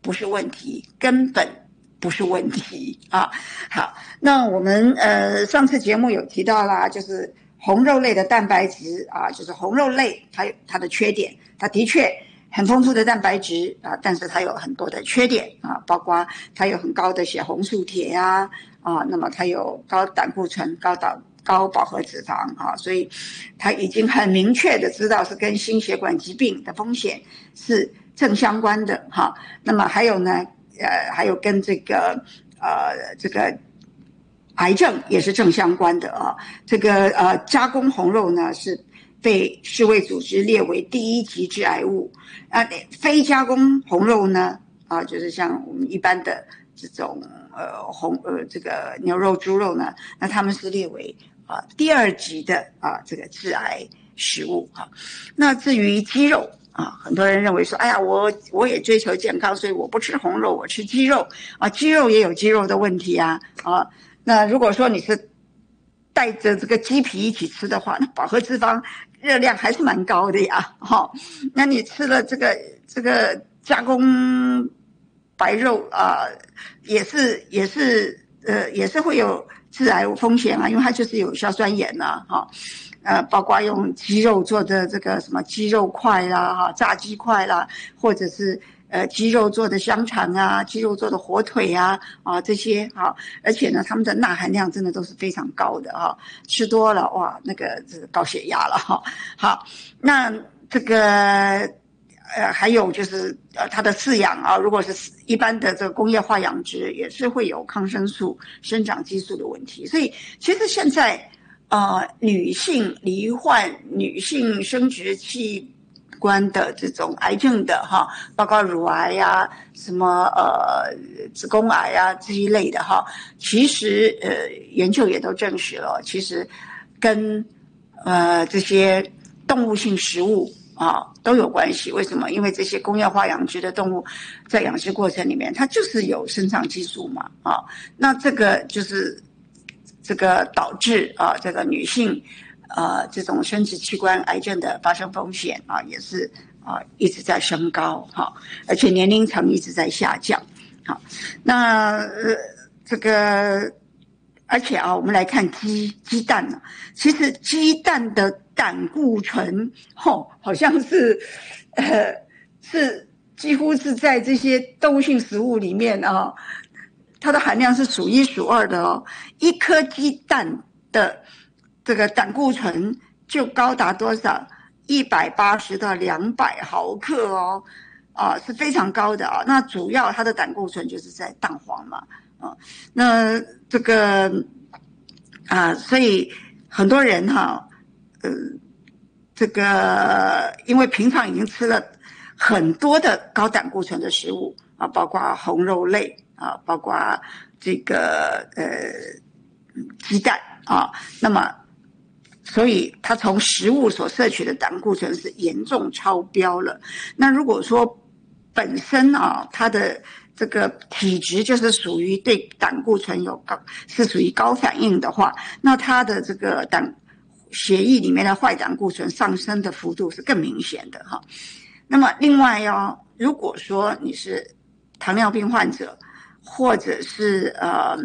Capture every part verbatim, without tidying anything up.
不是问题，根本不是问题啊。好，那我们呃上次节目有提到啦，就是红肉类的蛋白质啊，就是红肉类它有它的缺点，它的确很丰富的蛋白质啊，但是它有很多的缺点啊，包括它有很高的血红素铁啊，啊，那么它有高胆固醇、高胆高饱和脂肪啊，所以它已经很明确的知道是跟心血管疾病的风险是正相关的哈。那么还有呢，呃，还有跟这个呃这个癌症也是正相关的啊。这个呃加工红肉呢是被世卫组织列为第一级致癌物啊，非加工红肉呢啊，就是像我们一般的这种呃红呃这个牛肉、猪肉呢，那他们是列为啊第二级的啊这个致癌食物哈。那至于鸡肉啊，很多人认为说，哎呀，我我也追求健康，所以我不吃红肉，我吃鸡肉啊，鸡肉也有鸡肉的问题啊啊。那如果说你是带着这个鸡皮一起吃的话，那饱和脂肪热量还是蛮高的呀，哈、哦。那你吃了这个这个加工白肉啊、呃，也是也是呃也是会有致癌风险啊，因为它就是有硝酸盐呐、啊，哈、哦。呃，包括用鸡肉做的这个什么鸡肉块啦，哈，炸鸡块啦，或者是呃鸡肉做的香肠啊，鸡肉做的火腿啊，啊这些哈，而且呢，他们的钠含量真的都是非常高的哈，吃多了哇，那个这个高血压了哈。好，那这个呃还有就是呃它的饲养啊，如果是一般的这个工业化养殖，也是会有抗生素、生长激素的问题，所以其实现在。呃，女性罹患女性生殖器官的这种癌症的哈，包括乳癌呀、啊、什么呃子宫癌啊这一类的哈，其实呃研究也都证实了，其实跟呃这些动物性食物啊都有关系。为什么？因为这些工业化养殖的动物在养殖过程里面，它就是有生长激素嘛啊，那这个就是。这个导致啊，这个女性呃这种生殖器官癌症的发生风险啊，也是啊一直在升高哈、啊，而且年龄层一直在下降。好，那呃这个而且啊，我们来看鸡鸡蛋呢、啊，其实鸡蛋的胆固醇吼，好像是呃是几乎是在这些动物性食物里面啊。它的含量是数一数二的哦，一颗鸡蛋的这个胆固醇就高达多少？一百八十到两百毫克哦，啊，是非常高的啊。那主要它的胆固醇就是在蛋黄嘛，啊，那这个啊，所以很多人哈，呃，这个因为平常已经吃了很多的高胆固醇的食物啊，包括红肉类。啊，包括这个呃鸡蛋啊，那么所以它从食物所摄取的胆固醇是严重超标了。那如果说本身啊，它的这个体质就是属于对胆固醇有高是属于高反应的话，那它的这个胆血液里面的坏胆固醇上升的幅度是更明显的哈。那么另外哦，如果说你是糖尿病患者，或者是呃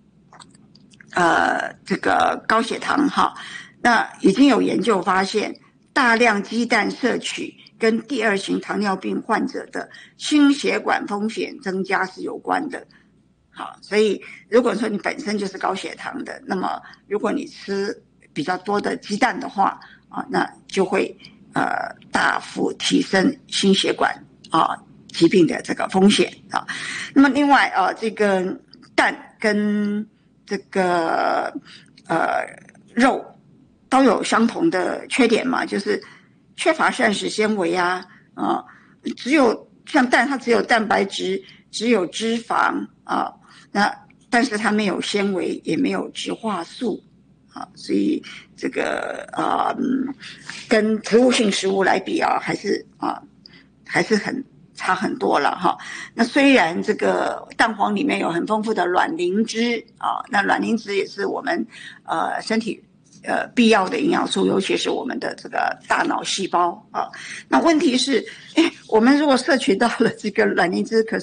呃这个高血糖哈，那已经有研究发现，大量鸡蛋摄取跟第二型糖尿病患者的心血管风险增加是有关的。好，所以如果说你本身就是高血糖的，那么如果你吃比较多的鸡蛋的话啊，那就会呃大幅提升心血管啊疾病的这个风险啊。那么另外啊，这个蛋跟这个呃肉都有相同的缺点嘛，就是缺乏膳食纤维啊啊，只有像蛋它只有蛋白质，只有脂肪啊，那但是它没有纤维，也没有植化素啊，所以这个啊、嗯，跟植物性食物来比啊，还是啊还是很。差很多了哈。那虽然这个蛋黄里面有很丰富的卵磷脂啊，那卵磷脂也是我们呃身体呃必要的营养素，尤其是我们的这个大脑细胞啊。那问题是，哎，我们如果摄取到了这个卵磷脂，可